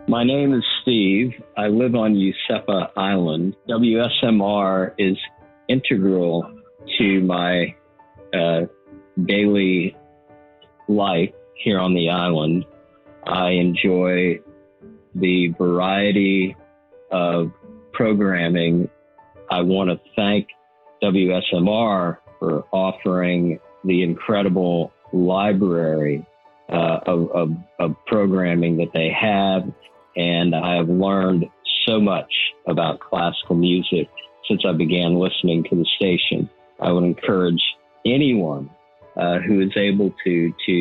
My name is Steve. I live on Usepa Island. WSMR is integral to my daily life here on the island. I enjoy the variety of programming. I want to thank WSMR for offering the incredible library of programming that they have. And I have learned so much about classical music since I began listening to the station. I would encourage anyone who is able to